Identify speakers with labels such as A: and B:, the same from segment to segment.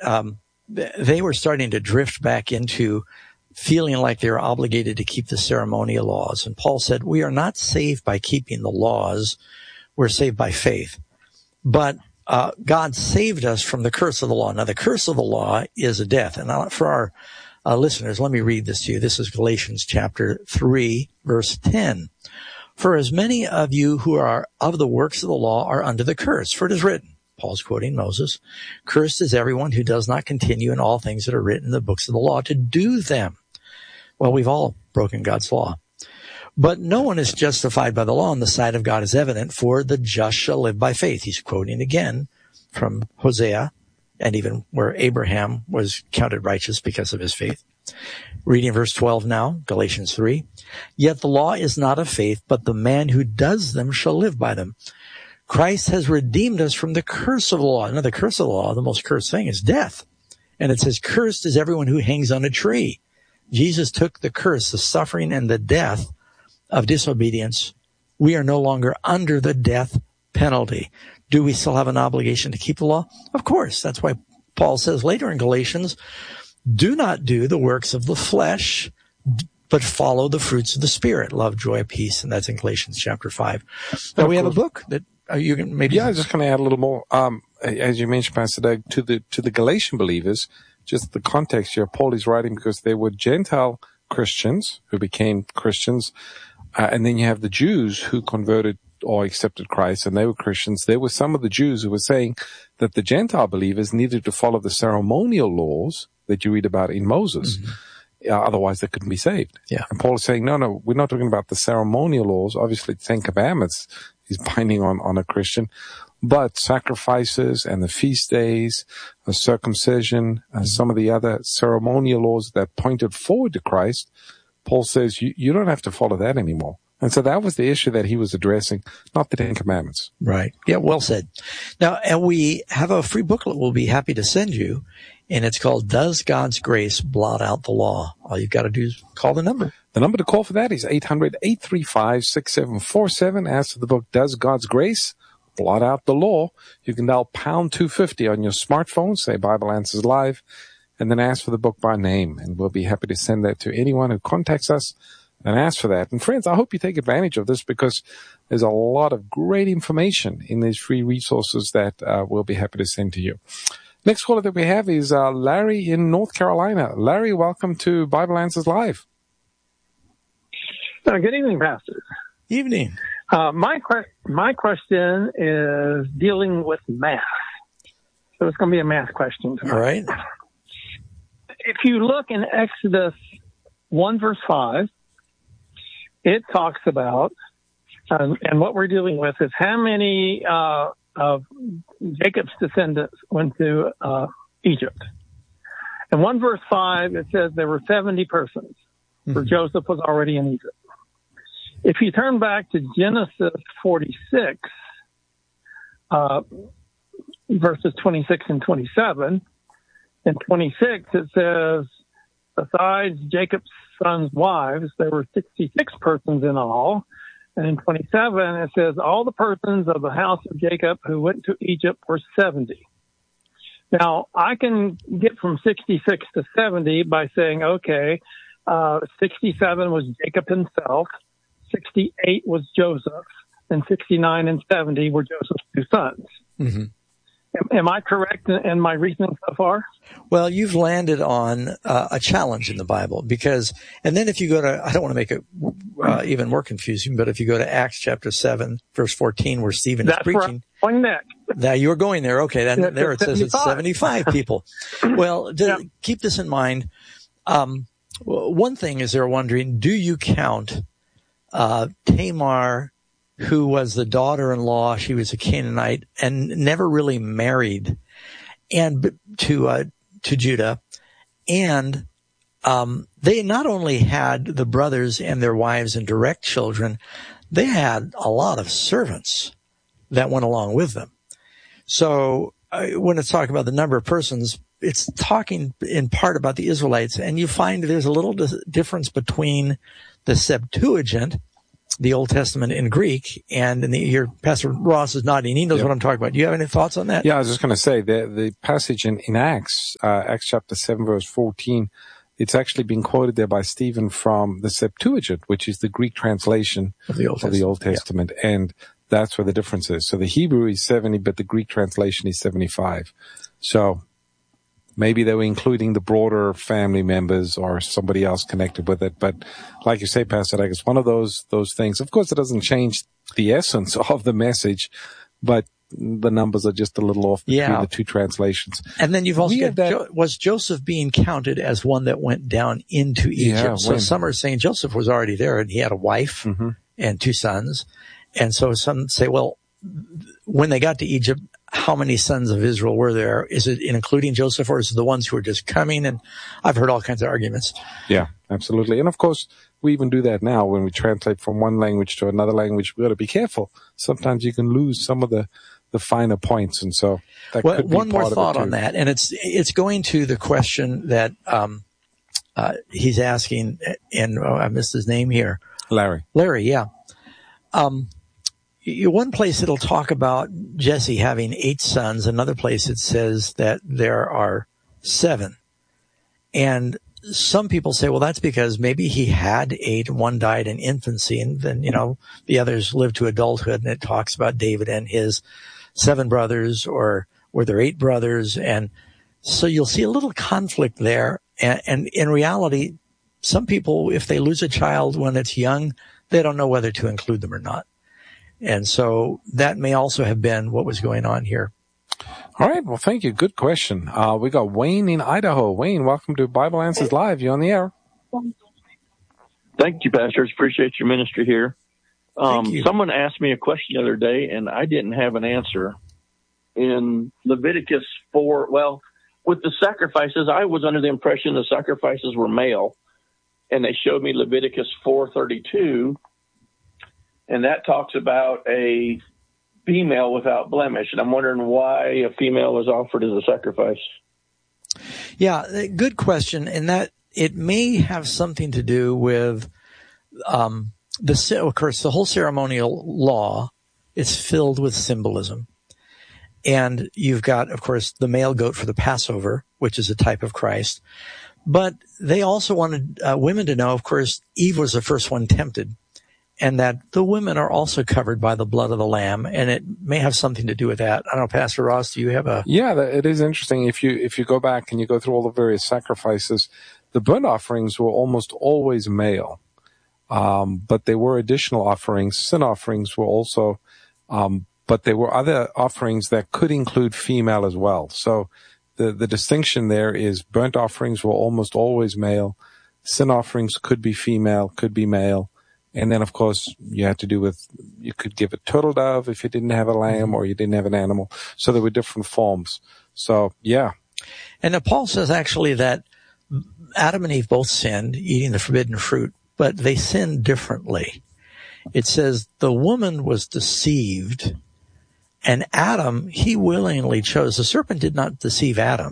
A: they were starting to drift back into feeling like they were obligated to keep the ceremonial laws. And Paul said, we are not saved by keeping the laws. We're saved by faith. But God saved us from the curse of the law. Now, the curse of the law is a death. And for our listeners, let me read this to you. This is Galatians chapter 3, verse 10. For as many of you who are of the works of the law are under the curse, for it is written, Paul's quoting Moses, cursed is everyone who does not continue in all things that are written in the books of the law to do them. Well, we've all broken God's law. But no one is justified by the law, and the sight of God is evident, for the just shall live by faith. He's quoting again from Hosea, and even where Abraham was counted righteous because of his faith. Reading verse 12 now, Galatians 3. Yet the law is not of faith, but the man who does them shall live by them. Christ has redeemed us from the curse of the law. Now, the curse of the law, the most cursed thing, is death. And it says, cursed is everyone who hangs on a tree. Jesus took the curse, the suffering, and the death of disobedience. We are no longer under the death penalty. Do we still have an obligation to keep the law? Of course. That's why Paul says later in Galatians, do not do the works of the flesh, but follow the fruits of the Spirit, love, joy, peace. And that's in Galatians chapter 5. Now, we have a book that you can maybe...
B: Yeah, I was just going to add a little more. As you mentioned, Pastor Doug, to the Galatian believers, just the context here, Paul is writing because they were Gentile Christians who became Christians, and then you have the Jews who converted or accepted Christ, and they were Christians. There were some of the Jews who were saying that the Gentile believers needed to follow the ceremonial laws that you read about in Moses. Mm-hmm. Otherwise, they couldn't be saved.
A: Yeah.
B: And Paul is saying, no, we're not talking about the ceremonial laws. Obviously, the Ten Commandments is binding on a Christian, but sacrifices and the feast days, circumcision, some of the other ceremonial laws that pointed forward to Christ, Paul says you don't have to follow that anymore. And so that was the issue that he was addressing, not the Ten Commandments.
A: Right. Yeah, well said. Now, and we have a free booklet we'll be happy to send you, and it's called Does God's Grace Blot Out the Law? All you've got to do is call the number.
B: The number to call for that is 800-835-6747. As to the book, Does God's Grace Blot Out the Law? You can dial pound 250 on your smartphone, say Bible Answers Live, and then ask for the book by name. And we'll be happy to send that to anyone who contacts us and ask for that. And friends, I hope you take advantage of this because there's a lot of great information in these free resources that we'll be happy to send to you. Next caller that we have is Larry in North Carolina. Larry, welcome to Bible Answers Live.
C: Good evening, Pastor.
A: Evening.
C: My question is dealing with math. So it's going to be a math question tonight.
A: All right.
C: If you look in Exodus 1 verse 5, it talks about, and what we're dealing with is how many of Jacob's descendants went to Egypt. In 1 verse 5, it says there were 70 persons, for Joseph was already in Egypt. If you turn back to Genesis 46, verses 26 and 27, in 26 it says, besides Jacob's sons' wives, there were 66 persons in all. And in 27, it says, all the persons of the house of Jacob who went to Egypt were 70. Now, I can get from 66 to 70 by saying, okay, 67 was Jacob himself, 68 was Joseph, and 69 and 70 were Joseph's two sons. Mm-hmm. Am I correct in my reasoning so far?
A: Well, you've landed on a challenge in the Bible because, and then if you go to, I don't want to make it even more confusing, but if you go to Acts chapter 7, verse 14, where Stephen is preaching.
C: That's where I'm going next.
A: Now you're going there. Okay. Then there it says it's 75 people. Well, keep this in mind. One thing is they're wondering, do you count Tamar, who was the daughter-in-law? She was a Canaanite and never really married, and to Judah. And they not only had the brothers and their wives and direct children, they had a lot of servants that went along with them. So when it's talking about the number of persons, it's talking in part about the Israelites. And you find there's a little difference between the Septuagint the Old Testament in Greek, and your Pastor Ross is nodding. He knows what I'm talking about. Do you have any thoughts on that?
B: Yeah, I was just going to say the passage in Acts, Acts chapter 7, verse 14, it's actually being quoted there by Stephen from the Septuagint, which is the Greek translation of the Old Testament. Yeah. And that's where the difference is. So the Hebrew is 70, but the Greek translation is 75. So maybe they were including the broader family members or somebody else connected with it. But like you say, Pastor, I guess one of those things, of course, it doesn't change the essence of the message, but the numbers are just a little off between the two translations.
A: And then you've also got, was Joseph being counted as one that went down into Egypt? Yeah, so some are saying Joseph was already there and he had a wife and 2 sons. And so some say, well, when they got to Egypt, how many sons of Israel were there? Is it including Joseph, or is it the ones who were just coming? And I've heard all kinds of arguments.
B: Yeah, absolutely. And of course, we even do that now when we translate from one language to another language. We've got to be careful. Sometimes you can lose some of the finer points. And so that could be
A: one more
B: part
A: thought
B: of it
A: on that. And it's going to the question that, he's asking, and I missed his name here.
B: Larry,
A: yeah. One place it'll talk about Jesse having 8 sons. Another place it says that there are 7. And some people say, well, that's because maybe he had 8 and one died in infancy. And then, the others lived to adulthood. And it talks about David and his 7 brothers, or were there 8 brothers? And so you'll see a little conflict there. And in reality, some people, if they lose a child when it's young, they don't know whether to include them or not. And so that may also have been what was going on here.
B: All right. Well, thank you. Good question. We got Wayne in Idaho. Wayne, welcome to Bible Answers Live. You're on the air.
D: Thank you, pastors. Appreciate your ministry here. Someone asked me a question the other day, and I didn't have an answer. In Leviticus 4, well, with the sacrifices, I was under the impression the sacrifices were male, and they showed me Leviticus 4:32, and that talks about a female without blemish. And I'm wondering why a female was offered as a sacrifice.
A: Yeah, good question. And that it may have something to do with, of course, the whole ceremonial law is filled with symbolism. And you've got, of course, the male goat for the Passover, which is a type of Christ. But they also wanted women to know, of course, Eve was the first one tempted, and that the women are also covered by the blood of the Lamb, and it may have something to do with that. I don't know, Pastor Ross, do you have a...
B: Yeah, it is interesting. If you go back and you go through all the various sacrifices, the burnt offerings were almost always male. But there were additional offerings. Sin offerings were also, but there were other offerings that could include female as well. So the distinction there is burnt offerings were almost always male. Sin offerings could be female, could be male. And then, of course, you had to do with, you could give a turtle dove if you didn't have a lamb or you didn't have an animal. So there were different forms. So, yeah.
A: And Paul says actually that Adam and Eve both sinned, eating the forbidden fruit, but they sinned differently. It says the woman was deceived, and Adam, he willingly chose. The serpent did not deceive Adam.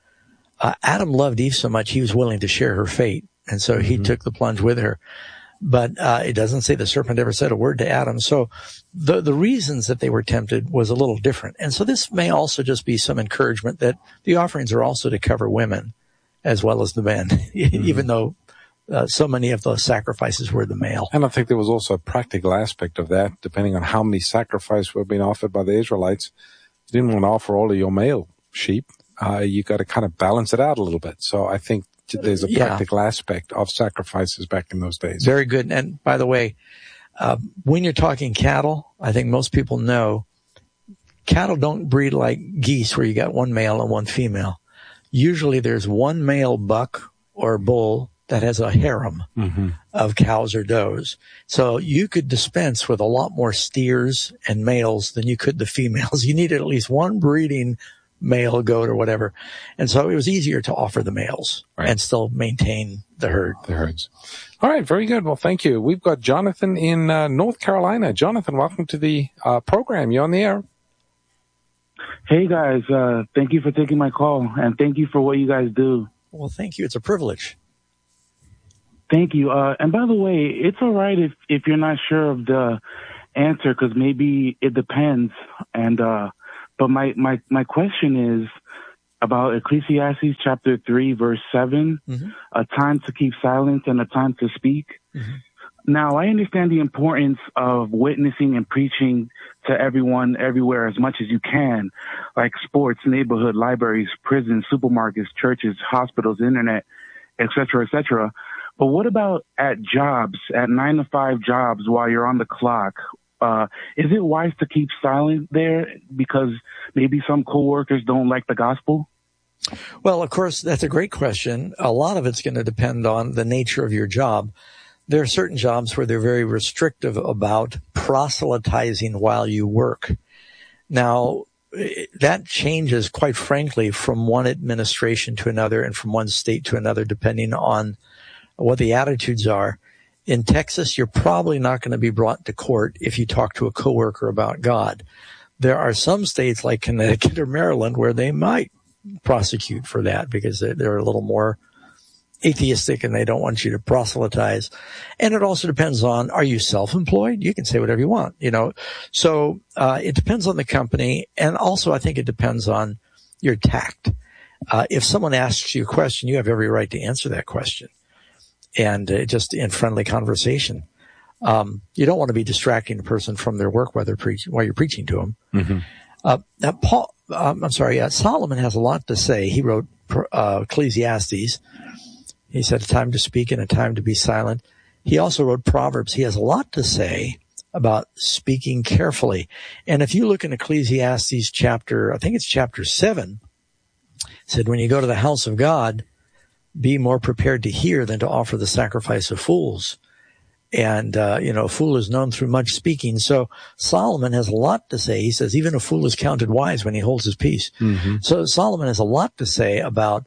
A: Adam loved Eve so much he was willing to share her fate, and so he took the plunge with her. But it doesn't say the serpent ever said a word to Adam. So the reasons that they were tempted was a little different. And so this may also just be some encouragement that the offerings are also to cover women as well as the men, even though so many of the sacrifices were the male.
B: And I think there was also a practical aspect of that, depending on how many sacrifices were being offered by the Israelites. You didn't want to offer all of your male sheep. You got to kind of balance it out a little bit. So I think there's a practical aspect of sacrifices back in those days.
A: Very good. And by the way, when you're talking cattle, I think most people know cattle don't breed like geese where you got one male and one female. Usually there's one male buck or bull that has a harem of cows or does. So you could dispense with a lot more steers and males than you could the females. You needed at least one breeding male goat or whatever. And so it was easier to offer the males and still maintain the herd.
B: The herds. All right. Very good. Well, thank you. We've got Jonathan in North Carolina. Jonathan, welcome to the program. You're on the air.
E: Hey, guys. Thank you for taking my call, and thank you for what you guys do.
A: Well, thank you. It's a privilege.
E: Thank you. And by the way, it's all right if you're not sure of the answer, because maybe it depends. And but my question is about Ecclesiastes chapter 3, verse 7, a time to keep silence and a time to speak. Now, I understand the importance of witnessing and preaching to everyone, everywhere, as much as you can, like sports, neighborhood, libraries, prisons, supermarkets, churches, hospitals, internet, et cetera, But what about at jobs, at 9 to 5 jobs while you're on the clock? Is it wise to keep silent there because maybe some coworkers don't like the gospel?
A: Well, of course, that's a great question. A lot of it's going to depend on the nature of your job. There are certain jobs where they're very restrictive about proselytizing while you work. Now, that changes, quite frankly, from one administration to another and from one state to another, depending on what the attitudes are. In Texas, you're probably not going to be brought to court if you talk to a coworker about God. There are some states like Connecticut or Maryland where they might prosecute for that because they're a little more atheistic and they don't want you to proselytize. And it also depends on, are you self-employed? You can say whatever you want, So it depends on the company. And also I think it depends on your tact. If someone asks you a question, you have every right to answer that question. And just in friendly conversation. You don't want to be distracting a person from their work while you're preaching to them. Solomon has a lot to say. He wrote Ecclesiastes. He said a time to speak and a time to be silent. He also wrote Proverbs. He has a lot to say about speaking carefully. And if you look in Ecclesiastes chapter 7, it said, when you go to the house of God, be more prepared to hear than to offer the sacrifice of fools. And, a fool is known through much speaking. So Solomon has a lot to say. He says, even a fool is counted wise when he holds his peace. So Solomon has a lot to say about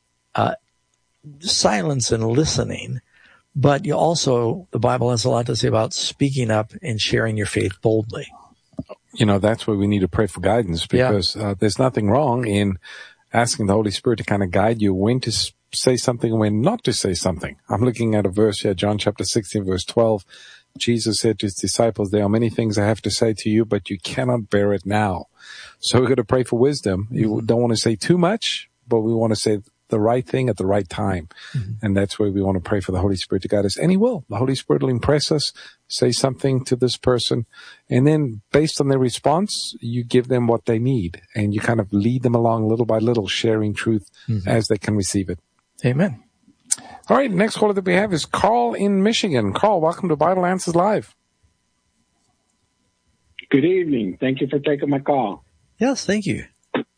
A: silence and listening. But the Bible has a lot to say about speaking up and sharing your faith boldly.
B: That's where we need to pray for guidance because there's nothing wrong in asking the Holy Spirit to kind of guide you when to say something and when not to say something. I'm looking at a verse here, John chapter 16, verse 12. Jesus said to his disciples, there are many things I have to say to you, but you cannot bear it now. So we're going to pray for wisdom. You don't want to say too much, but we want to say the right thing at the right time. And that's where we want to pray for the Holy Spirit to guide us. And he will. The Holy Spirit will impress us, say something to this person, and then based on their response, you give them what they need, and you kind of lead them along little by little, sharing truth as they can receive it.
A: Amen.
B: All right, next caller that we have is Carl in Michigan. Carl, welcome to Bible Answers Live.
F: Good evening. Thank you for taking my call.
A: Yes, thank you.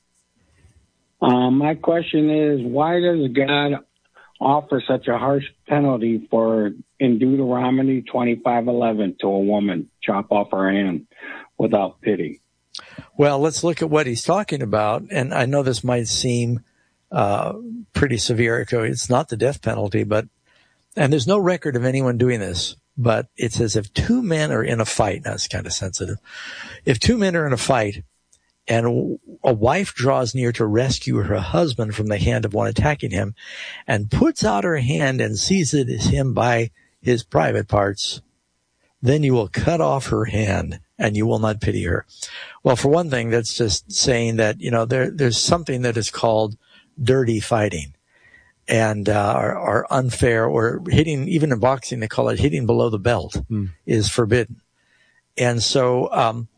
F: My question is, why does God offer such a harsh penalty in Deuteronomy 25:11 to a woman, chop off her hand without pity?
A: Well, let's look at what he's talking about. And I know this might seem pretty severe. It's not the death penalty, and there's no record of anyone doing this, but it says if two men are in a fight, now it's kind of sensitive. If two men are in a fight and a wife draws near to rescue her husband from the hand of one attacking him and puts out her hand and seizes him by his private parts, then you will cut off her hand and you will not pity her. Well, for one thing, that's just saying that, there's something that is called dirty fighting and or unfair or hitting. Even in boxing, they call it hitting below the belt is forbidden. And so,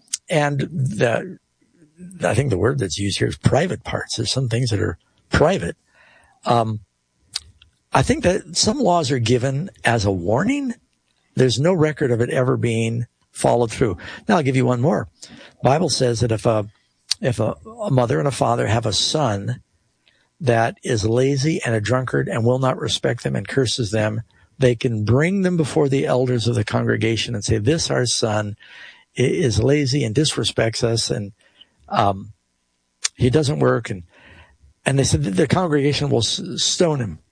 A: I think the word that's used here is private parts. There's some things that are private. I think that some laws are given as a warning. There's no record of it ever being followed through. Now I'll give you one more. Bible says that if a mother and a father have a son that is lazy and a drunkard and will not respect them and curses them, they can bring them before the elders of the congregation and say, this, our son, is lazy and disrespects us, and he doesn't work. And they said the congregation will stone him.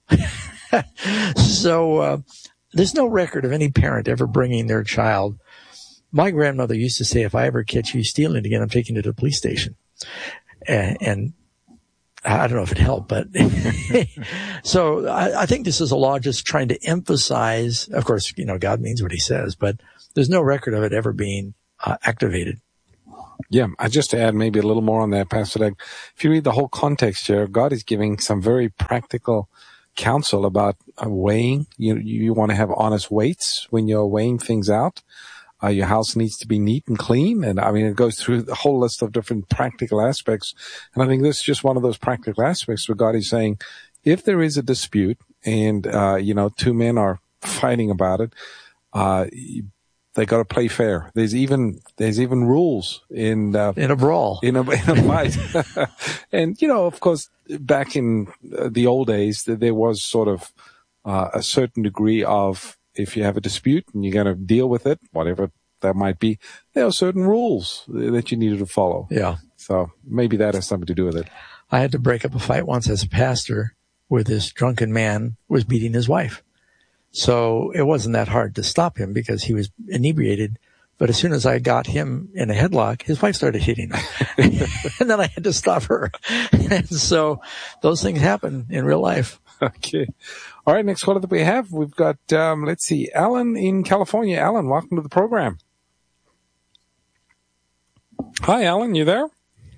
A: So there's no record of any parent ever bringing their child. My grandmother used to say, if I ever catch you stealing again, I'm taking you to the police station. And I don't know if it helped, but so I think this is a law just trying to emphasize, of course, God means what he says, but there's no record of it ever being activated.
B: Yeah, I just to add maybe a little more on that, Pastor Doug. If you read the whole context here, God is giving some very practical counsel about weighing. You want to have honest weights when you're weighing things out. Your house needs to be neat and clean. And I mean, it goes through the whole list of different practical aspects. And I think this is just one of those practical aspects where God is saying, if there is a dispute and, two men are fighting about it, they got to play fair. There's even rules in a
A: brawl,
B: in a fight. And, of course, back in the old days, there was sort of a certain degree of, if you have a dispute and you're going to deal with it, whatever that might be, there are certain rules that you needed to follow.
A: Yeah.
B: So maybe that has something to do with it.
A: I had to break up a fight once as a pastor where this drunken man was beating his wife. So it wasn't that hard to stop him because he was inebriated. But as soon as I got him in a headlock, his wife started hitting him. And then I had to stop her. And so those things happen in real life.
B: Okay. All right. Next caller that we have, we've got, Alan in California. Alan, welcome to the program. Hi, Alan. You there?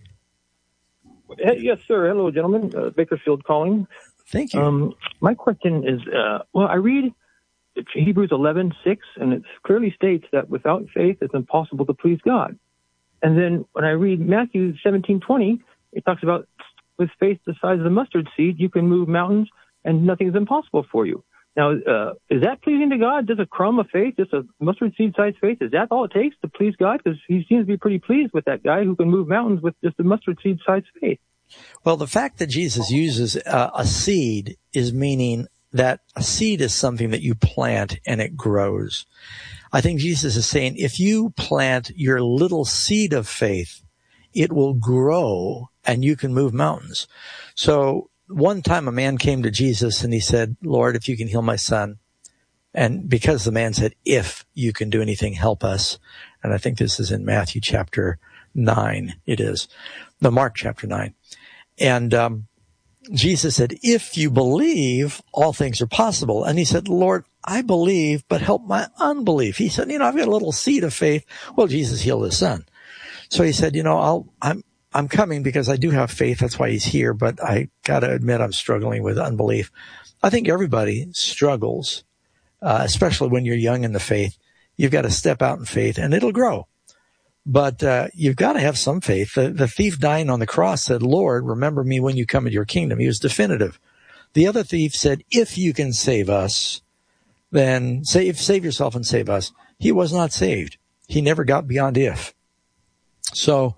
G: Yes, sir. Hello, gentlemen. Bakersfield calling.
A: Thank you.
G: My question is, I read Hebrews 11:6, and it clearly states that without faith, it's impossible to please God. And then when I read Matthew 17:20, it talks about with faith the size of the mustard seed, you can move mountains, and nothing is impossible for you. Now, is that pleasing to God? Does a crumb of faith, just a mustard seed-sized faith, is that all it takes to please God? Because he seems to be pretty pleased with that guy who can move mountains with just a mustard seed-sized faith.
A: Well, the fact that Jesus uses a seed is meaning that a seed is something that you plant and it grows. I think Jesus is saying if you plant your little seed of faith, it will grow and you can move mountains. So one time a man came to Jesus and he said, Lord, if you can heal my son. And because the man said, if you can do anything, help us. And I think this is in Matthew chapter 9. It is. No, Mark chapter 9. And Jesus said, if you believe, all things are possible. And he said, Lord, I believe, but help my unbelief. He said, I've got a little seed of faith. Well, Jesus healed his son. So he said, I'm coming because I do have faith. That's why he's here. But I got to admit, I'm struggling with unbelief. I think everybody struggles, especially when you're young in the faith. You've got to step out in faith and it'll grow. But you've got to have some faith. The thief dying on the cross said, Lord, remember me when you come into your kingdom. He was definitive. The other thief said, if you can save us, then save yourself and save us. He was not saved. He never got beyond if. So,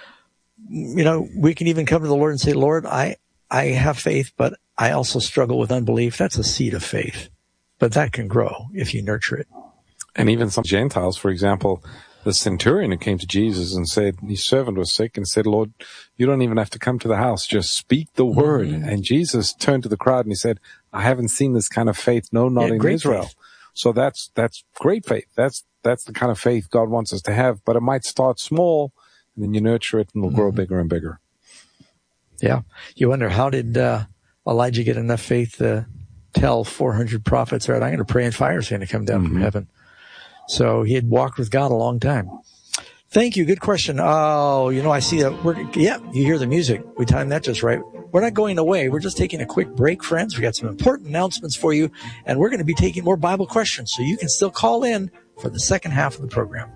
A: we can even come to the Lord and say, Lord, I have faith, but I also struggle with unbelief. That's a seed of faith. But that can grow if you nurture it.
B: And even some Gentiles, for example, the centurion who came to Jesus and said his servant was sick and said, Lord, you don't even have to come to the house. Just speak the word. Mm-hmm. And Jesus turned to the crowd and he said, I haven't seen this kind of faith. No, not in Israel. Faith. So that's great faith. That's the kind of faith God wants us to have. But it might start small and then you nurture it and it'll grow bigger and bigger.
A: Yeah. You wonder, how did Elijah get enough faith to tell 400 prophets, all right, I'm going to pray and fire is going to come down from heaven. So he had walked with God a long time. Thank you. Good question. Oh, I see that. You hear the music. We timed that just right. We're not going away. We're just taking a quick break, friends. We got some important announcements for you, and we're going to be taking more Bible questions, so you can still call in for the second half of the program.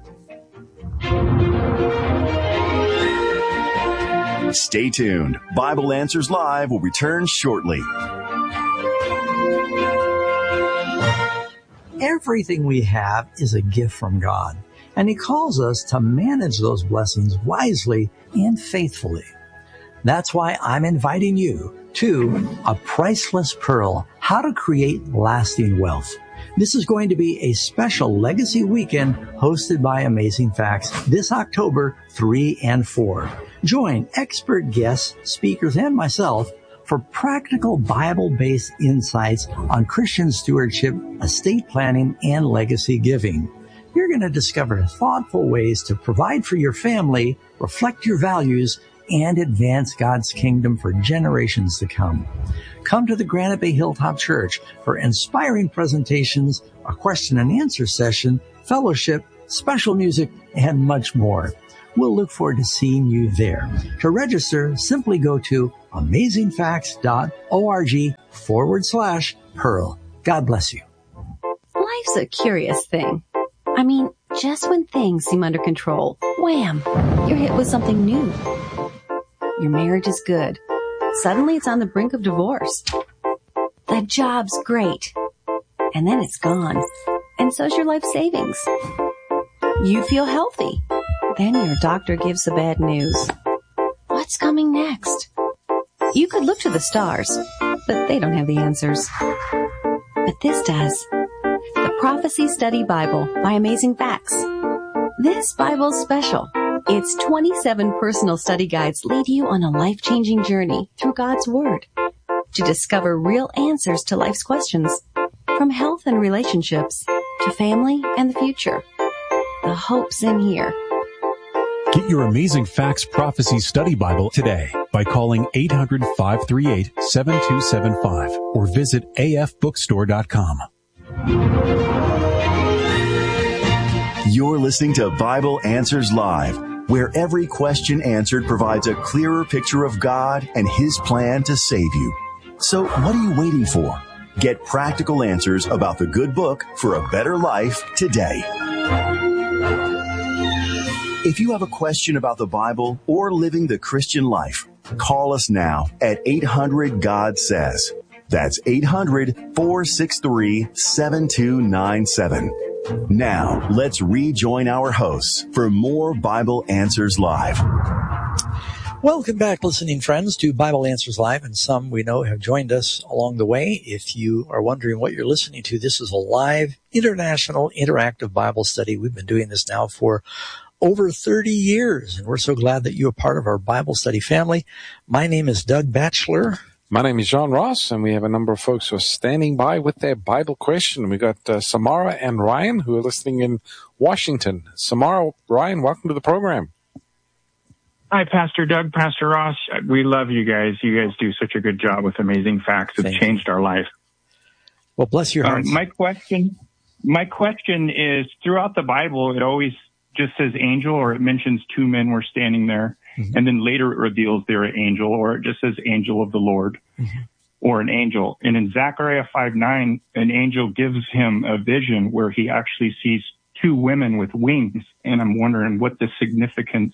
H: Stay tuned. Bible Answers Live will return shortly.
A: Everything we have is a gift from God, and He calls us to manage those blessings wisely and faithfully. That's why I'm inviting you to A Priceless Pearl, How to Create Lasting Wealth. This is going to be a special Legacy Weekend hosted by Amazing Facts this October 3 and 4. Join expert guests, speakers, and myself for practical Bible-based insights on Christian stewardship, estate planning, and legacy giving. You're going to discover thoughtful ways to provide for your family, reflect your values, and advance God's kingdom for generations to come. Come to the Granite Bay Hilltop Church for inspiring presentations, a question and answer session, fellowship, special music, and much more. We'll look forward to seeing you there. To register, simply go to amazingfacts.org/Pearl. God bless you.
I: Life's a curious thing. I mean, just when things seem under control, wham, you're hit with something new. Your marriage is good. Suddenly it's on the brink of divorce. The job's great. And then it's gone. And so's your life savings. You feel healthy. Then your doctor gives the bad news. What's coming next? You could look to the stars, but they don't have the answers. But this does. The Prophecy Study Bible by Amazing Facts. This Bible's special. Its 27 personal study guides lead you on a life-changing journey through God's Word to discover real answers to life's questions, from health and relationships to family and the future. The hope's in here.
J: Get your Amazing Facts Prophecy Study Bible today by calling 800-538-7275 or visit afbookstore.com.
H: You're listening to Bible Answers Live, where every question answered provides a clearer picture of God and His plan to save you. So what are you waiting for? Get practical answers about the good book for a better life today. If you have a question about the Bible or living the Christian life, call us now at 800-GOD-SAYS. That's 800-463-7297. Now, let's rejoin our hosts for more Bible Answers Live.
A: Welcome back, listening friends, to Bible Answers Live, and some we know have joined us along the way. If you are wondering what you're listening to, this is a live, international, interactive Bible study. We've been doing this now for over 30 years, and we're so glad that you're part of our Bible study family. My name is Doug Batchelor.
B: My name is John Ross, and we have a number of folks who are standing by with their Bible question. We got Samara and Ryan who are listening in Washington. Samara, Ryan, welcome to the program.
K: Hi, Pastor Doug, Pastor Ross. We love you guys. You guys do such a good job with Amazing Facts. It's changed our life.
A: Well, bless your hearts.
K: My question is, throughout the Bible, it always just says angel, or it mentions two men were standing there. Mm-hmm. And then later it reveals they're an angel, or it just says angel of the Lord, mm-hmm. or an angel. And in Zechariah 5:9, an angel gives him a vision where he actually sees two women with wings. And I'm wondering what the significance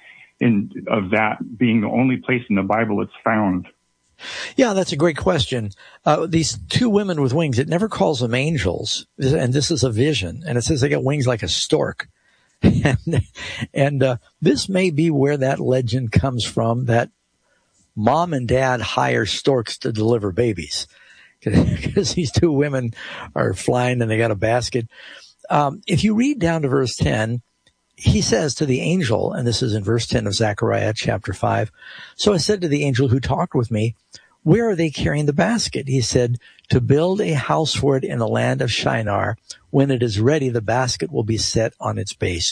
K: of that being the only place in the Bible it's found.
A: Yeah, that's a great question. These two women with wings, it never calls them angels. And this is a vision. And it says they got wings like a stork. And this may be where that legend comes from, that mom and dad hire storks to deliver babies, because these two women are flying and they got a basket. If you read down to verse 10, he says to the angel, and this is in verse 10 of Zechariah chapter 5, "So I said to the angel who talked with me, 'Where are they carrying the basket?' He said, 'To build a house for it in the land of Shinar. When it is ready, the basket will be set on its base.'"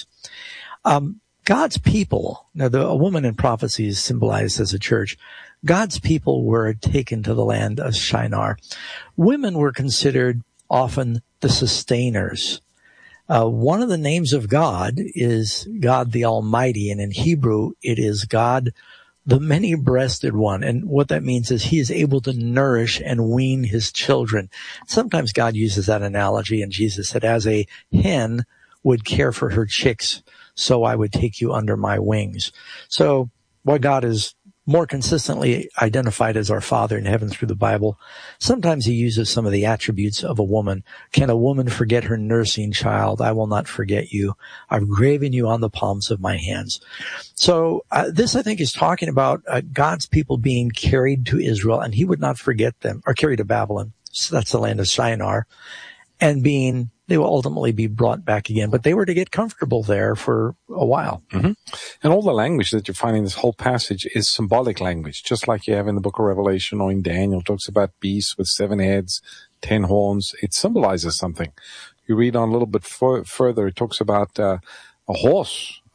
A: God's people, now a woman in prophecy is symbolized as a church. God's people were taken to the land of Shinar. Women were considered often the sustainers. One of the names of God is God the Almighty, and in Hebrew it is God the many-breasted one. And what that means is he is able to nourish and wean his children. Sometimes God uses that analogy, and Jesus said, "As a hen would care for her chicks, so I would take you under my wings." So while God is more consistently identified as our Father in heaven through the Bible, sometimes he uses some of the attributes of a woman. Can a woman forget her nursing child? I will not forget you. I've graven you on the palms of my hands. So this, I think, is talking about God's people being carried to Israel, and he would not forget them, or carried to Babylon. So that's the land of Shinar. And they will ultimately be brought back again, but they were to get comfortable there for a while.
B: Mm-hmm. And all the language that you find in this whole passage is symbolic language, just like you have in the book of Revelation, or in Daniel, talks about beasts with 7 heads, 10 horns. It symbolizes something. You read on a little bit further, it talks about a horse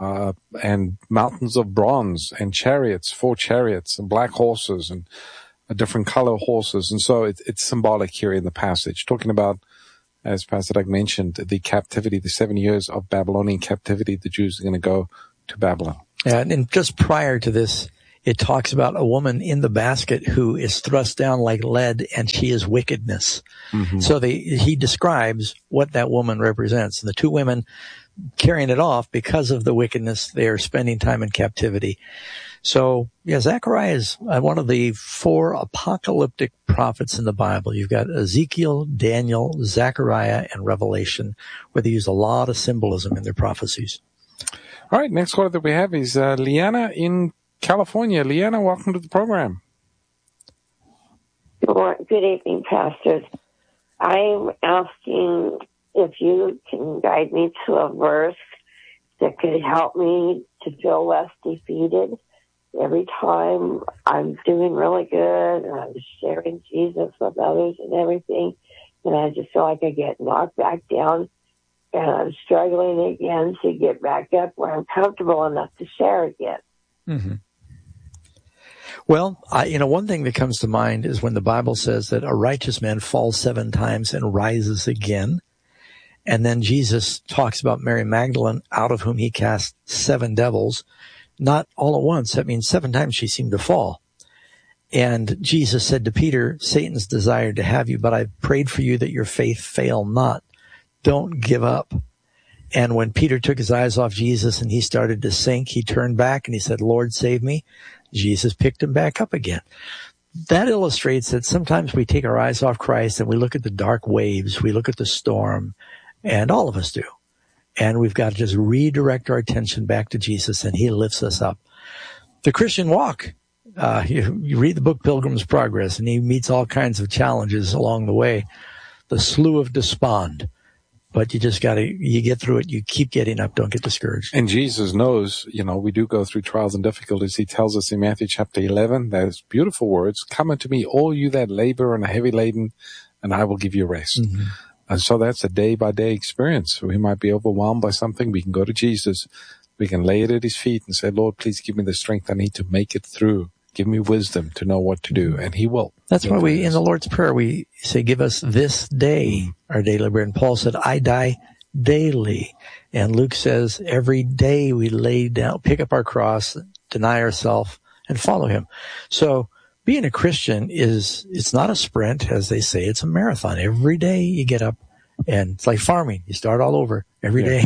B: and mountains of bronze and chariots, 4 chariots and black horses and different color horses. And so it's symbolic here in the passage, talking about, as Pastor Doug mentioned, the captivity, the 7 years of Babylonian captivity. The Jews are going to go to Babylon.
A: Yeah, and just prior to this, it talks about a woman in the basket who is thrust down like lead, and she is wickedness. Mm-hmm. So he describes what that woman represents. And the 2 women carrying it off because of the wickedness, they are spending time in captivity. So, yeah, Zechariah is one of the 4 apocalyptic prophets in the Bible. You've got Ezekiel, Daniel, Zechariah, and Revelation, where they use a lot of symbolism in their prophecies.
B: All right, next caller that we have is Liana in California. Liana, welcome to the program.
L: Good evening, pastors. I'm asking if you can guide me to a verse that could help me to feel less defeated. Every time I'm doing really good and I'm sharing Jesus with others and everything, and I just feel like I get knocked back down and I'm struggling again to get back up where I'm comfortable enough to share again.
A: Mm-hmm. Well, one thing that comes to mind is when the Bible says that a righteous man falls 7 times and rises again. And then Jesus talks about Mary Magdalene, out of whom he cast 7 devils, not all at once. That means 7 times she seemed to fall. And Jesus said to Peter, Satan's desired to have you, but I've prayed for you that your faith fail not. Don't give up. And when Peter took his eyes off Jesus and he started to sink, he turned back and he said, Lord, save me. Jesus picked him back up again. That illustrates that sometimes we take our eyes off Christ and we look at the dark waves, we look at the storm, and all of us do. And we've got to just redirect our attention back to Jesus, and he lifts us up. The Christian walk, you read the book Pilgrim's Progress, and he meets all kinds of challenges along the way. The slough of despond. But you just you get through it. You keep getting up. Don't get discouraged.
B: And Jesus knows, we do go through trials and difficulties. He tells us in Matthew chapter 11, those beautiful words, come unto me, all you that labor and are heavy laden, and I will give you rest. Mm-hmm. And so that's a day-by-day experience. We might be overwhelmed by something. We can go to Jesus. We can lay it at his feet and say, Lord, please give me the strength I need to make it through. Give me wisdom to know what to do. And he will.
A: That's why in the Lord's Prayer, we say, give us this day our daily bread. And Paul said, I die daily. And Luke says, every day we lay down, pick up our cross, deny ourselves, and follow him. So being a Christian it's not a sprint, as they say. It's a marathon. Every day you get up, and it's like farming. You start all over every day.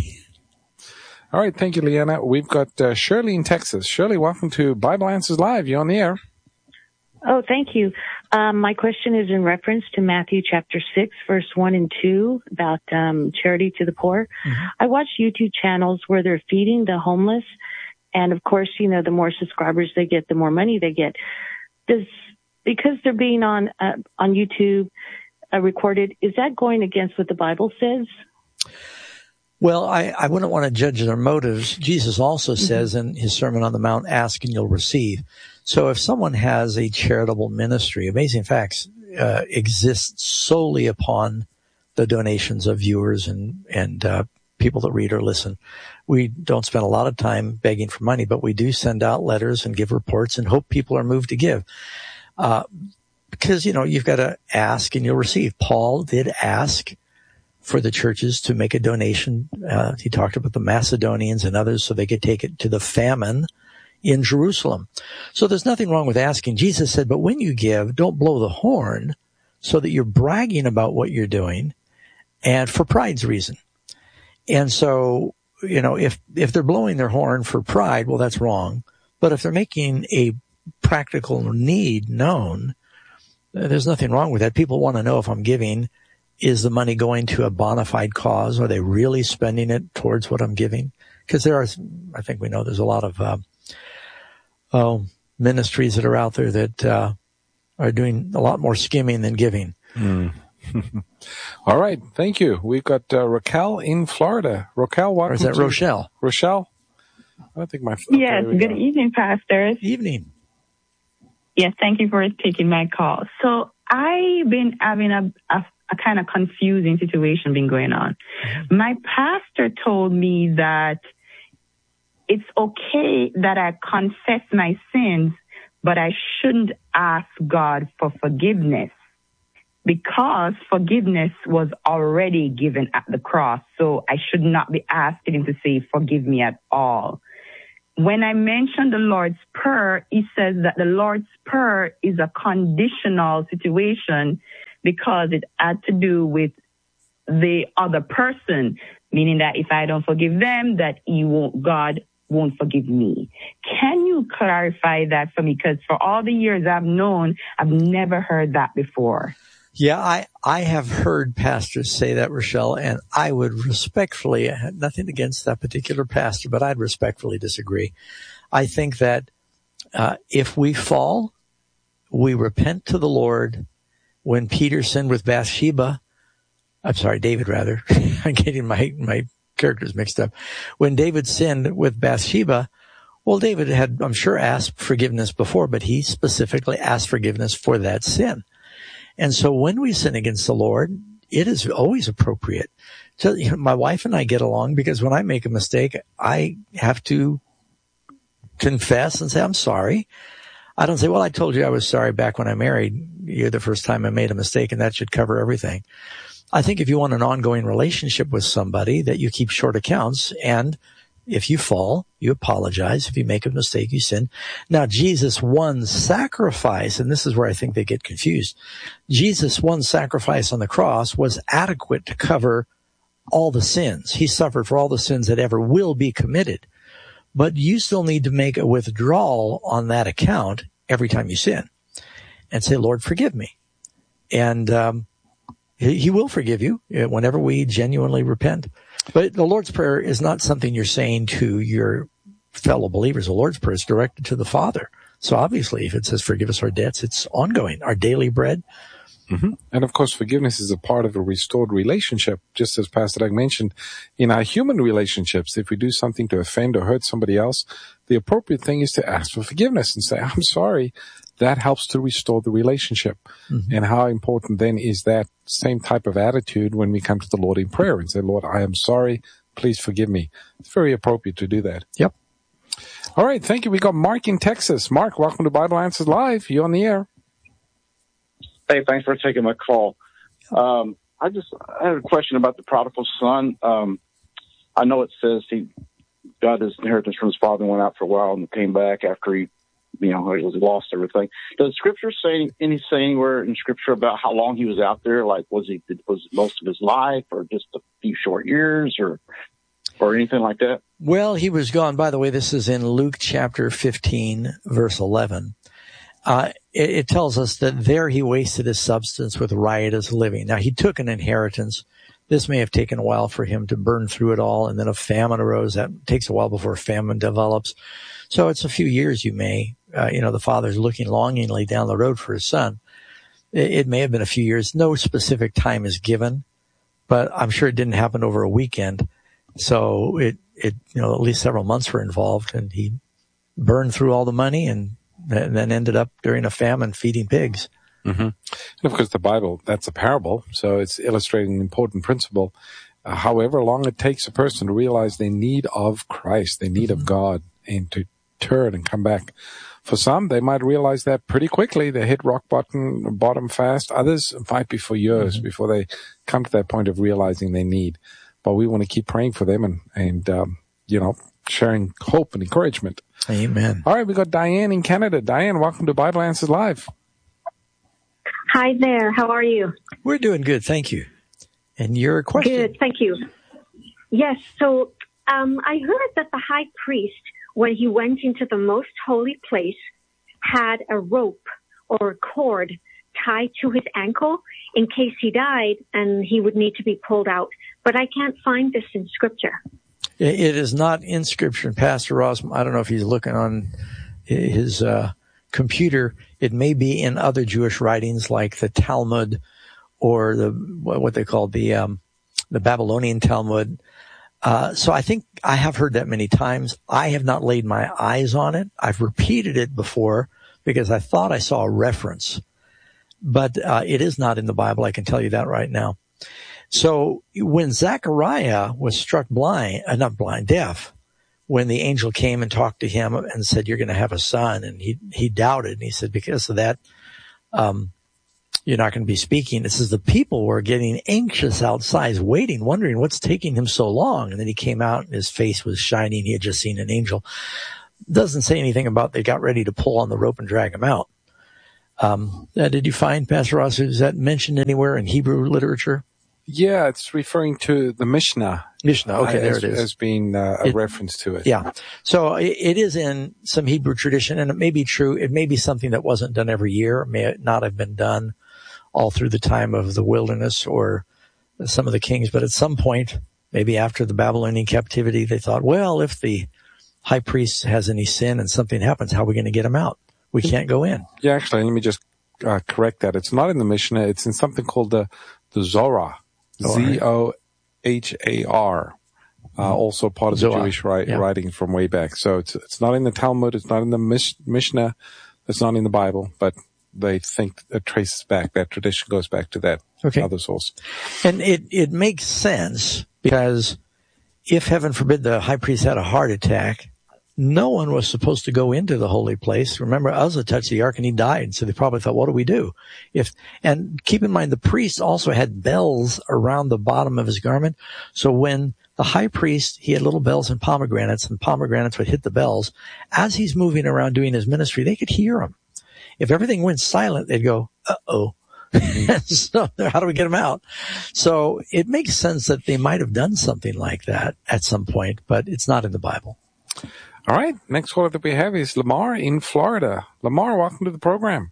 B: All right. Thank you, Leanna. We've got Shirley in Texas. Shirley, welcome to Bible Answers Live. You're on the air.
M: Oh, thank you. My question is in reference to Matthew chapter 6, verse 1 and 2 about charity to the poor. Mm-hmm. I watch YouTube channels where they're feeding the homeless. And, of course, the more subscribers they get, the more money they get. Because they're being on YouTube recorded, is that going against what the Bible says?
A: Well, I wouldn't want to judge their motives. Jesus also says in his Sermon on the Mount, ask and you'll receive. So if someone has a charitable ministry, Amazing Facts exists solely upon the donations of viewers and people that read or listen. We don't spend a lot of time begging for money, but we do send out letters and give reports and hope people are moved to give. Because, you've got to ask and you'll receive. Paul did ask for the churches to make a donation. He talked about the Macedonians and others so they could take it to the famine in Jerusalem. So there's nothing wrong with asking. Jesus said, but when you give, don't blow the horn so that you're bragging about what you're doing and for pride's reason. And so, if they're blowing their horn for pride, well, that's wrong. But if they're making a practical need known, there's nothing wrong with that. People want to know if I'm giving, is the money going to a bona fide cause? Are they really spending it towards what I'm giving? Because I think we know there's a lot of ministries that are out there that are doing a lot more skimming than giving.
B: Mm. All right. Thank you. We've got Raquel in Florida. Raquel, welcome.
A: Or is that Rochelle?
B: Rochelle? I don't think my...
N: Yes. Good evening, pastors.
A: Evening.
N: Yes. Thank you for taking my call. So I've been having a kind of confusing situation been going on. Mm-hmm. My pastor told me that it's okay that I confess my sins, but I shouldn't ask God for forgiveness because forgiveness was already given at the cross. So I should not be asking him to say, forgive me at all. When I mentioned the Lord's Prayer, he says that the Lord's Prayer is a conditional situation because it had to do with the other person, meaning that if I don't forgive them, that God won't forgive me. Can you clarify that for me? Because for all the years I've known, I've never heard that before.
A: Yeah, I have heard pastors say that, Rochelle, and I would respectfully, I had nothing against that particular pastor, but I'd respectfully disagree. I think that if we fall, we repent to the Lord. When Peter sinned with Bathsheba, David rather, I'm getting my characters mixed up. When David sinned with Bathsheba, well, David had, I'm sure, asked forgiveness before, but he specifically asked forgiveness for that sin. And so when we sin against the Lord, it is always appropriate. So, my wife and I get along because when I make a mistake, I have to confess and say, I'm sorry. I don't say, well, I told you I was sorry back when I married you the first time I made a mistake, and that should cover everything. I think if you want an ongoing relationship with somebody, that you keep short accounts, and if you fall, you apologize. If you make a mistake, you sin. Now, Jesus' one sacrifice, and this is where I think they get confused. Jesus' one sacrifice on the cross was adequate to cover all the sins. He suffered for all the sins that ever will be committed. But you still need to make a withdrawal on that account every time you sin and say, Lord, forgive me. And he will forgive you whenever we genuinely repent. But the Lord's Prayer is not something you're saying to your fellow believers. The Lord's Prayer is directed to the Father. So obviously, if it says forgive us our debts, it's ongoing, our daily bread.
B: Mm-hmm. And of course, forgiveness is a part of a restored relationship. Just as Pastor Doug mentioned, in our human relationships, if we do something to offend or hurt somebody else, the appropriate thing is to ask for forgiveness and say, I'm sorry. That helps to restore the relationship. Mm-hmm. And how important then is that same type of attitude when we come to the Lord in prayer and say, Lord, I am sorry. Please forgive me. It's very appropriate to do that.
A: Yep.
B: All right. Thank you. We got Mark in Texas. Mark, welcome to Bible Answers Live. You're on the air.
O: Hey, thanks for taking my call. I had a question about the prodigal son. I know it says he got his inheritance from his father and went out for a while and came back after he was lost everything. Does Scripture say anywhere in Scripture about how long he was out there? Like, was it most of his life, or just a few short years, or anything like that?
A: Well, he was gone. By the way, this is in Luke chapter 15, verse 11. It tells us that there he wasted his substance with riotous living. Now, he took an inheritance. This may have taken a while for him to burn through it all, and then a famine arose. That takes a while before a famine develops. So it's a few years the father's looking longingly down the road for his son. It may have been a few years. No specific time is given, but I'm sure it didn't happen over a weekend. So it at least several months were involved, and he burned through all the money and then ended up during a famine feeding pigs.
B: Mm-hmm. And of course, the Bible, that's a parable, so it's illustrating an important principle. However long it takes a person to realize their need of Christ, their need of God, and to turn and come back. For some, they might realize that pretty quickly. They hit rock bottom fast. Others might be for years before they come to that point of realizing their need. But we want to keep praying for them and sharing hope and encouragement.
A: Amen.
B: All right, we got Diane in Canada. Diane, welcome to Bible Answers Live.
P: Hi there. How are you?
A: We're doing good, thank you. And your question?
P: Good, thank you. Yes, so I heard that the high priest, when he went into the most holy place, had a rope or a cord tied to his ankle in case he died and he would need to be pulled out. But I can't find this in Scripture.
A: It is not in Scripture. And Pastor Ross, I don't know if he's looking on his computer. It may be in other Jewish writings like the Talmud or what they call the Babylonian Talmud. So I think I have heard that many times. I have not laid my eyes on it. I've repeated it before because I thought I saw a reference. But it is not in the Bible. I can tell you that right now. So when Zechariah was struck deaf, when the angel came and talked to him and said, you're going to have a son. And he doubted. And he said, because of that, you're not going to be speaking. It says the people were getting anxious outside, waiting, wondering what's taking him so long. And then he came out and his face was shining. He had just seen an angel. Doesn't say anything about they got ready to pull on the rope and drag him out. Did you find, Pastor Ross, is that mentioned anywhere in Hebrew literature?
B: Yeah, it's referring to the Mishnah.
A: Okay, there it is.
B: As being a reference to it.
A: Yeah. So it is in some Hebrew tradition, and it may be true. It may be something that wasn't done every year. It may not have been done all through the time of the wilderness or some of the kings. But at some point, maybe after the Babylonian captivity, they thought, well, if the high priest has any sin and something happens, how are we going to get him out? We can't go in.
B: Yeah, actually, let me just correct that. It's not in the Mishnah. It's in something called the Zohar. Zohar. Also part of the Jewish writing from way back. So it's not in the Talmud. It's not in the Mishnah. It's not in the Bible. But they think it traces back. That tradition goes back to that other source.
A: And it makes sense because if, heaven forbid, the high priest had a heart attack, no one was supposed to go into the holy place. Remember, Uzzah touched the ark and he died. So they probably thought, what do we do? And keep in mind, the priest also had bells around the bottom of his garment. So when the high priest, he had little bells and pomegranates would hit the bells. As he's moving around doing his ministry, they could hear him. If everything went silent, they'd go, uh-oh. So how do we get him out? So it makes sense that they might have done something like that at some point, but it's not in the Bible.
B: All right. Next caller that we have is Lamar in Florida. Lamar, welcome to the program.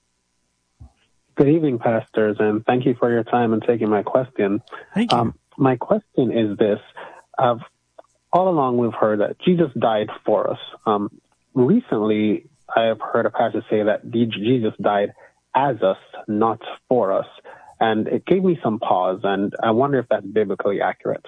Q: Good evening, pastors, and thank you for your time and taking my question.
A: Thank you.
Q: My question is this. All along we've heard that Jesus died for us. Recently, I have heard a pastor say that Jesus died as us, not for us. And it gave me some pause, and I wonder if that's biblically accurate.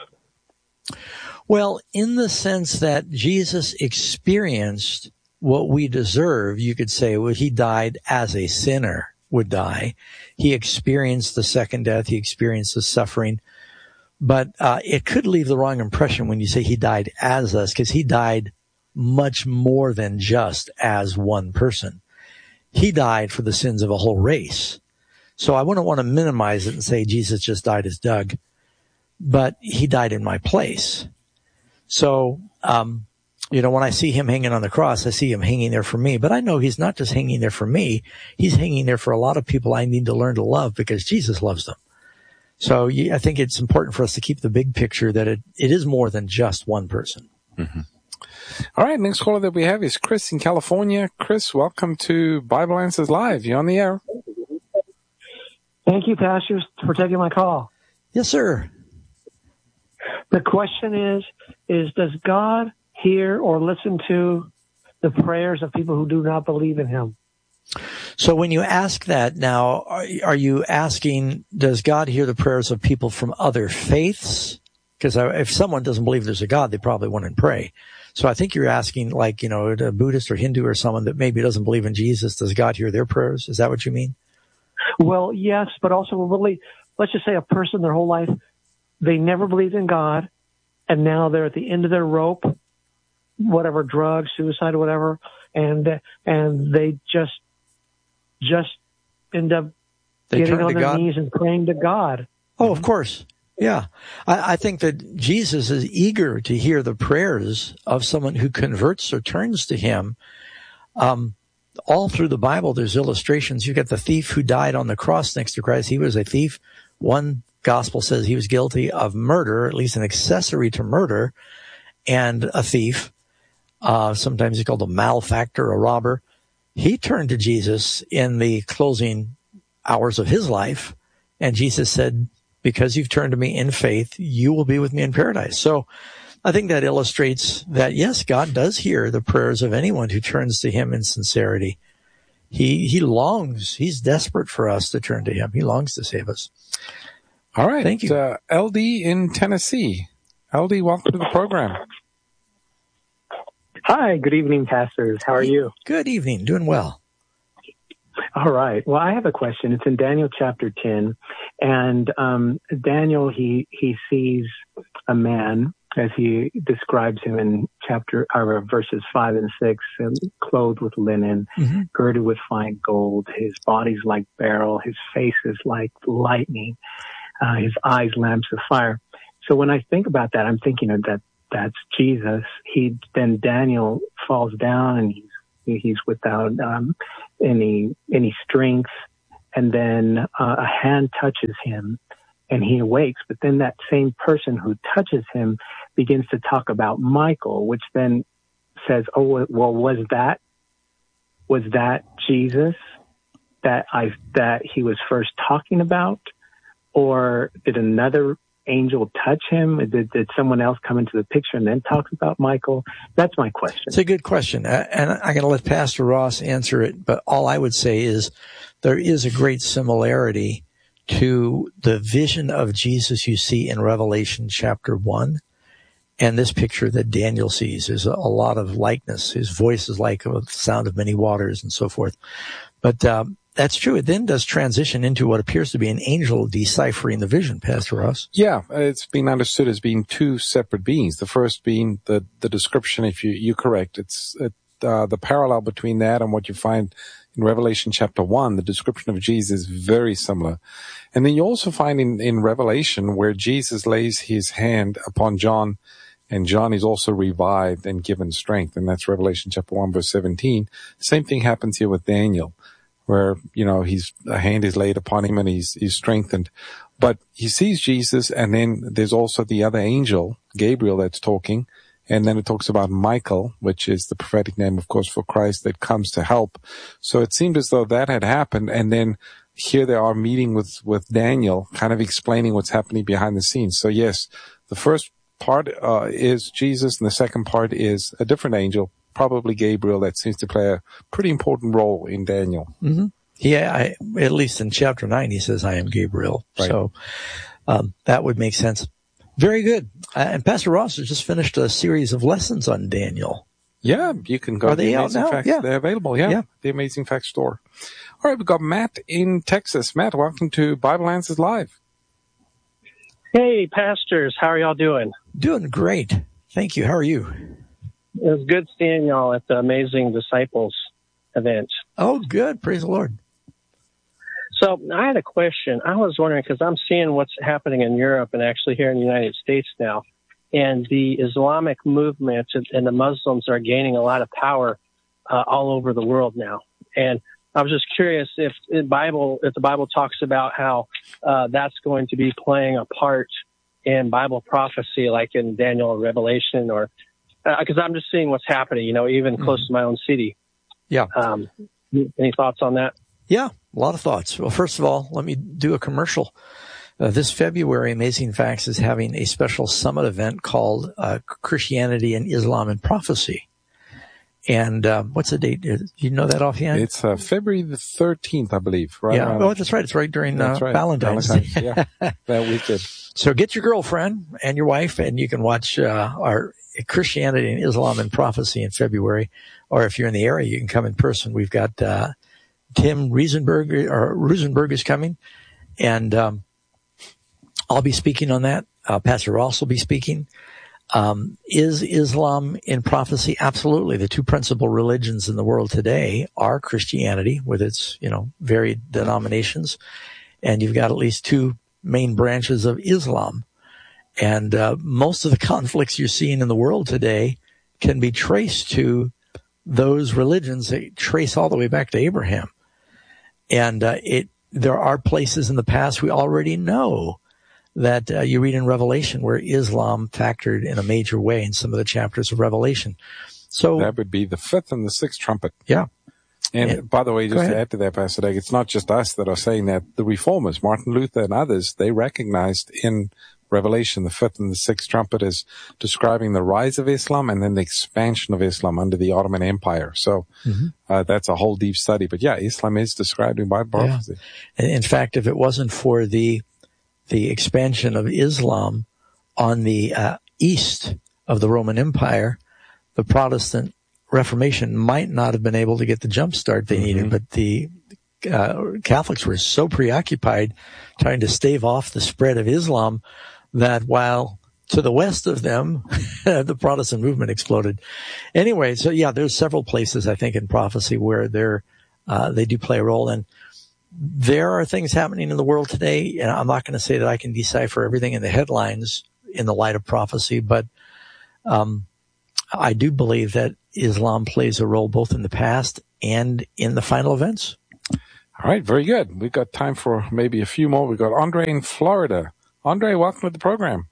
A: Well, in the sense that Jesus experienced what we deserve, you could say, well, he died as a sinner would die. He experienced the second death. He experienced the suffering. But it could leave the wrong impression when you say he died as us, because he died much more than just as one person. He died for the sins of a whole race. So I wouldn't want to minimize it and say Jesus just died as Doug, but he died in my place. So, when I see him hanging on the cross, I see him hanging there for me, but I know he's not just hanging there for me. He's hanging there for a lot of people I need to learn to love because Jesus loves them. So I think it's important for us to keep the big picture that it is more than just one person.
B: Mm-hmm. All right. Next caller that we have is Chris in California. Chris, welcome to Bible Answers Live. You're on the air.
R: Thank you, pastors, for taking my call.
A: Yes, sir.
R: The question is does God hear or listen to the prayers of people who do not believe in him?
A: So when you ask that now, are you asking, does God hear the prayers of people from other faiths? Because if someone doesn't believe there's a God, they probably wouldn't pray. So I think you're asking, like, a Buddhist or Hindu or someone that maybe doesn't believe in Jesus, does God hear their prayers? Is that what you mean?
R: Well, yes, but also really, let's just say a person their whole life, they never believed in God, and now they're at the end of their rope, whatever, drugs, suicide, or whatever, and they just end up getting on their knees and praying to God.
A: Oh, of course. Yeah. I think that Jesus is eager to hear the prayers of someone who converts or turns to him. All through the Bible, there's illustrations. You got the thief who died on the cross next to Christ. He was a thief. One gospel says he was guilty of murder, at least an accessory to murder, and a thief. Sometimes he's called a malefactor, a robber. He turned to Jesus in the closing hours of his life, and Jesus said, because you've turned to me in faith, you will be with me in paradise. So I think that illustrates that, yes, God does hear the prayers of anyone who turns to him in sincerity. He longs, he's desperate for us to turn to him. He longs to save us.
B: All right.
A: Thank you.
B: LD in Tennessee. LD, welcome to the program.
S: Hi, good evening, pastors. How are you?
A: Good evening. Doing well.
S: All right. Well, I have a question. It's in Daniel chapter 10. And Daniel, he sees a man as he describes him in verses 5 and 6, clothed with linen, girded with fine gold. His body's like beryl. His face is like lightning. His eyes lamps of fire. So when I think about that, I'm thinking of that's Jesus. Then Daniel falls down and he's without any strength, and then a hand touches him and he awakes. But then that same person who touches him begins to talk about Michael, which then says, oh, well, was that Jesus that he was first talking about? Or did another angel touch him? Did someone else come into the picture and then talk about Michael? That's my question.
A: It's a good question. And I'm going to let Pastor Ross answer it. But all I would say is there is a great similarity to the vision of Jesus you see in Revelation chapter 1 and this picture that Daniel sees. There's a lot of likeness. His voice is like the sound of many waters and so forth. But that's true. It then does transition into what appears to be an angel deciphering the vision, Pastor Ross.
B: Yeah, it's been understood as being two separate beings. The first being the description, if you're correct. It's the parallel between that and what you find in Revelation chapter 1. The description of Jesus is very similar. And then you also find in Revelation where Jesus lays his hand upon John, and John is also revived and given strength. And that's Revelation chapter 1, verse 17. Same thing happens here with Daniel, where, a hand is laid upon him and he's strengthened. But he sees Jesus, and then there's also the other angel, Gabriel, that's talking. And then it talks about Michael, which is the prophetic name, of course, for Christ that comes to help. So it seemed as though that had happened. And then here they are meeting with Daniel, kind of explaining what's happening behind the scenes. So yes, the first part is Jesus, and the second part is a different angel, probably Gabriel, that seems to play a pretty important role in Daniel.
A: Mm-hmm. Yeah, at least in chapter 9, he says, I am Gabriel. Right. So that would make sense. Very good. And Pastor Ross has just finished a series of lessons on Daniel.
B: Yeah, you can go
A: to the Amazing
B: Facts.
A: Yeah.
B: They're available, yeah. The Amazing Facts store. All right, we've got Matt in Texas. Matt, welcome to Bible Answers Live.
T: Hey, pastors. How are y'all doing?
A: Doing great. Thank you. How are you?
T: It was good seeing y'all at the Amazing Disciples event.
A: Oh, good. Praise the Lord.
T: So I had a question. I was wondering, because I'm seeing what's happening in Europe and actually here in the United States now, and the Islamic movement and the Muslims are gaining a lot of power all over the world now. And I was just curious if the Bible talks about how that's going to be playing a part in Bible prophecy, like in Daniel or Revelation, or because I'm just seeing what's happening, even close to my own city.
A: Yeah.
T: Any thoughts on that?
A: Yeah, a lot of thoughts. Well, first of all, let me do a commercial. This February, Amazing Facts is having a special summit event called Christianity and Islam and Prophecy. And what's the date? Do you know that offhand?
B: It's February the 13th, I believe. Right.
A: Yeah. Oh, that's right. It's right during Valentine's Day.
B: Yeah, that weekend.
A: So get your girlfriend and your wife, and you can watch our Christianity and Islam and Prophecy in February. Or if you're in the area, you can come in person. We've got Tim Rosenberg is coming, and I'll be speaking on that. Pastor Ross will be speaking. Is Islam in prophecy? Absolutely. The two principal religions in the world today are Christianity, with its, varied denominations, and you've got at least two main branches of Islam. And most of the conflicts you're seeing in the world today can be traced to those religions that trace all the way back to Abraham. And there are places in the past we already know that you read in Revelation where Islam factored in a major way in some of the chapters of Revelation. So
B: that would be the fifth and the sixth trumpet.
A: Yeah.
B: And by the way, just to add to that, Pastor Dag, it's not just us that are saying that. The reformers, Martin Luther and others, they recognized in Revelation the fifth and the sixth trumpet as describing the rise of Islam and then the expansion of Islam under the Ottoman Empire. So that's a whole deep study. But yeah, Islam is described in Bible prophecy.
A: Yeah. In fact, if it wasn't for the expansion of Islam on the east of the Roman Empire, the Protestant Reformation might not have been able to get the jump start they needed. But the Catholics were so preoccupied trying to stave off the spread of Islam that while to the west of them, the Protestant movement exploded. Anyway, so yeah, there's several places I think in prophecy where they do play a role. And there are things happening in the world today, and I'm not going to say that I can decipher everything in the headlines in the light of prophecy, but I do believe that Islam plays a role both in the past and in the final events.
B: All right, very good. We've got time for maybe a few more. We've got Andre in Florida. Andre, welcome to the program.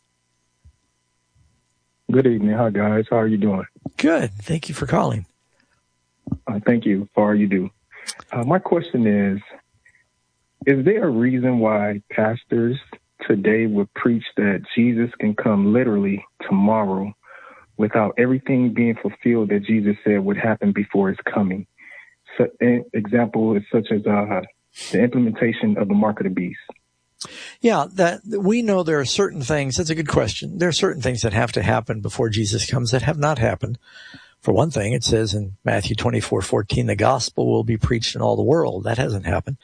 U: Good evening. Hi, guys. How are you doing?
A: Good. Thank you for calling.
U: Thank you for all you do. My question is there a reason why pastors today would preach that Jesus can come literally tomorrow without everything being fulfilled that Jesus said would happen before his coming? So, an example is such as the implementation of the mark of the beast.
A: Yeah, that we know there are certain things. That's a good question. There are certain things that have to happen before Jesus comes that have not happened. For one thing, it says in Matthew 24:14, the gospel will be preached in all the world. That hasn't happened.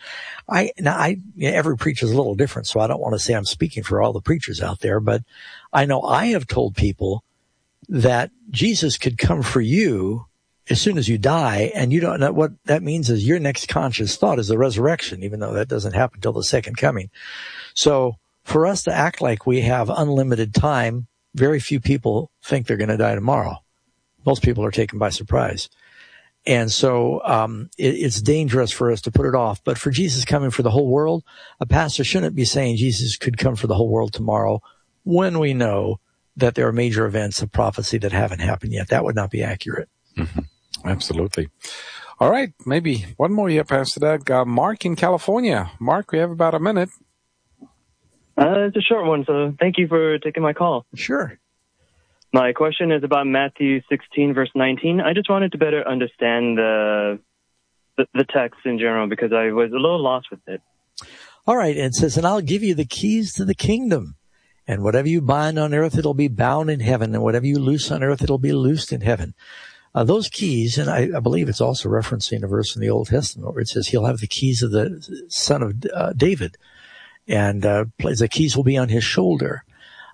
A: Every preacher is a little different, so I don't want to say I'm speaking for all the preachers out there, but I know I have told people that Jesus could come for you as soon as you die, and you don't know what that means is your next conscious thought is the resurrection, even though that doesn't happen until the second coming. So for us to act like we have unlimited time, very few people think they're going to die tomorrow. Most people are taken by surprise. And so it's dangerous for us to put it off. But for Jesus coming for the whole world, a pastor shouldn't be saying Jesus could come for the whole world tomorrow when we know that there are major events of prophecy that haven't happened yet. That would not be accurate.
B: Mm-hmm. Absolutely. All right. Maybe one more here, Pastor Doug. Mark in California. Mark, we have about a minute.
V: It's a short one, so thank you for taking my call.
A: Sure.
V: My question is about Matthew 16, verse 19. I just wanted to better understand the text in general because I was a little lost with it.
A: All right. It says, and I'll give you the keys to the kingdom. And whatever you bind on earth, it'll be bound in heaven. And whatever you loose on earth, it'll be loosed in heaven. Those keys, and I believe it's also referencing a verse in the Old Testament where it says he'll have the keys of the son of David. And the keys will be on his shoulder.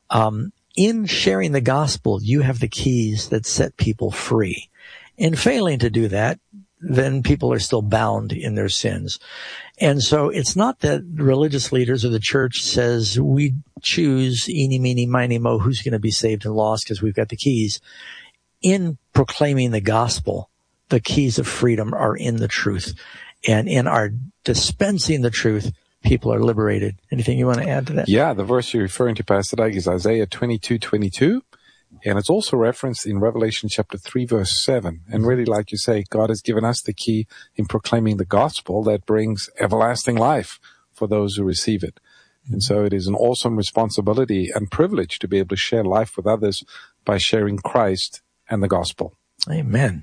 A: In sharing the gospel, you have the keys that set people free. In failing to do that, then people are still bound in their sins. And so it's not that religious leaders or the church says we choose eeny, meeny, miny, mo, who's going to be saved and lost because we've got the keys. In proclaiming the gospel, the keys of freedom are in the truth. And in our dispensing the truth, people are liberated. Anything you want to add to that?
B: Yeah, the verse you're referring to, Pastor Doug, is Isaiah 22:22. And it's also referenced in Revelation chapter 3, verse 7. And really, like you say, God has given us the key in proclaiming the gospel that brings everlasting life for those who receive it. And so it is an awesome responsibility and privilege to be able to share life with others by sharing Christ and the gospel.
A: Amen.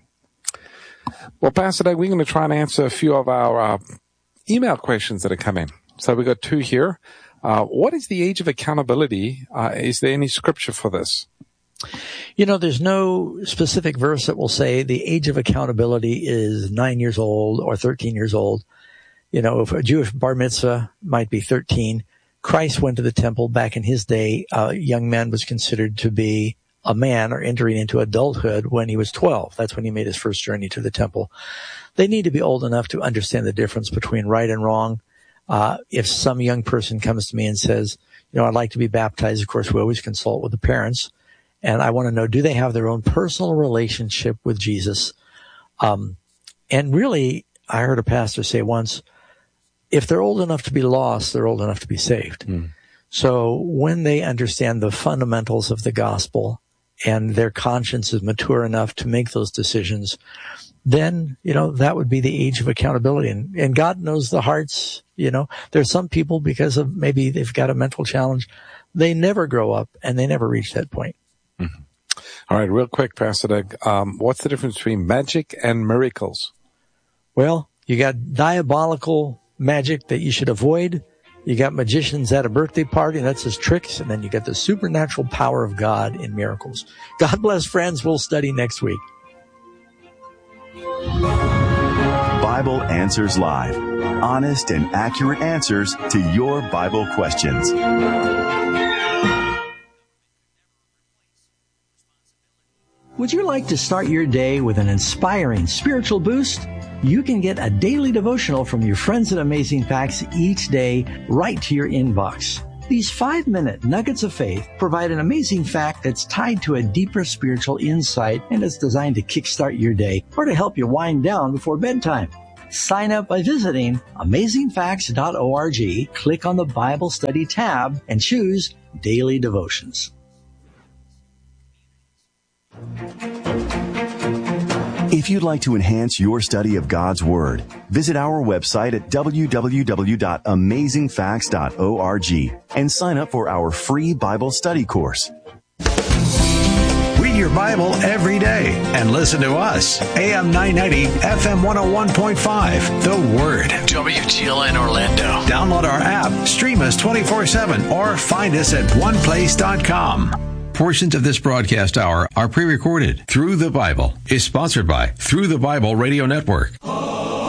B: Well, Pastor Doug, we're going to try and answer a few of our email questions that are coming. So we've got two here. What is the age of accountability? Is there any scripture for this?
A: You know, there's no specific verse that will say the age of accountability is 9 years old or 13 years old. You know, if a Jewish bar mitzvah might be 13. Christ went to the temple back in his day. A young man was considered to be a man or entering into adulthood when he was 12. That's when he made his first journey to the temple. They need to be old enough to understand the difference between right and wrong. If some young person comes to me and says, you know, I'd like to be baptized, of course, we always consult with the parents. And I want to know, do they have their own personal relationship with Jesus? And really, I heard a pastor say once, if they're old enough to be lost, they're old enough to be saved. Mm. So when they understand the fundamentals of the gospel and their conscience is mature enough to make those decisions, then, you know, that would be the age of accountability. And God knows the hearts. You know, there's some people, because of maybe they've got a mental challenge, they never grow up and they never reach that point.
B: Mm-hmm. All right, real quick, Pastor Doug, what's the difference between magic and miracles?
A: Well, you got diabolical magic that you should avoid. You got magicians at a birthday party, and that's his tricks. And then you got the supernatural power of God in miracles. God bless, friends. We'll study next week.
H: Bible Answers Live. Honest and accurate answers to your Bible questions.
A: Would you like to start your day with an inspiring spiritual boost? You can get a daily devotional from your friends at Amazing Facts each day right to your inbox. These 5-minute nuggets of faith provide an amazing fact that's tied to a deeper spiritual insight, and it's designed to kickstart your day or to help you wind down before bedtime. Sign up by visiting amazingfacts.org, click on the Bible Study tab, and choose Daily Devotions.
H: If you'd like to enhance your study of God's Word, visit our website at www.amazingfacts.org and sign up for our free Bible study course.
C: Read your Bible every day and listen to us. AM 990, FM 101.5, The Word.
D: WTLN Orlando.
C: Download our app, stream us 24/7, or find us at oneplace.com. Portions of this broadcast hour are pre-recorded. Through the Bible is sponsored by Through the Bible Radio Network.